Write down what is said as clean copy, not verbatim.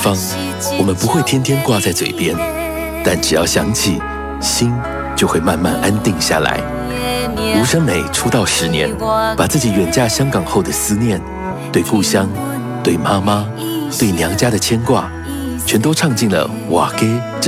方，我们不会天天挂在嘴边，但只要想起，心就会慢慢安定下来。吴珊美出道10年，把自己远嫁香港后的思念、对故乡、对妈妈、对娘家的牵挂，全都唱进了《瓦给》这